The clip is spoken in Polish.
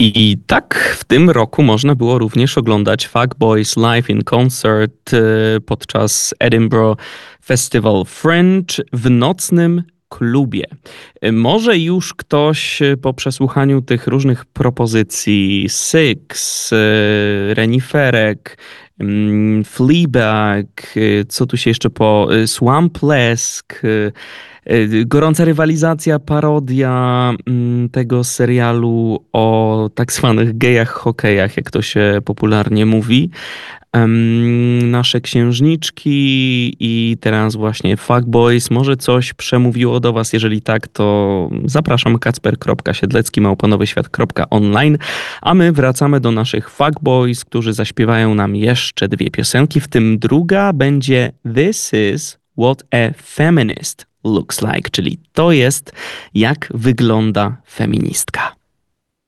I tak w tym roku można było również oglądać Fuckboys Live in Concert podczas Edinburgh Festival Fringe w nocnym klubie. Może już ktoś po przesłuchaniu tych różnych propozycji Six, Reniferek, Fleabag, co tu się jeszcze Swamplesk, gorąca rywalizacja, parodia tego serialu o tak zwanych gejach hokejach, jak to się popularnie mówi. Nasze księżniczki i teraz właśnie Fuckboys. Może coś przemówiło do was? Jeżeli tak, to zapraszam kacper.siedlecki@nowyświat.online, a my wracamy do naszych Fuckboys, którzy zaśpiewają nam jeszcze dwie piosenki, w tym druga będzie This is what a feminist looks like, czyli to jest jak wygląda feministka.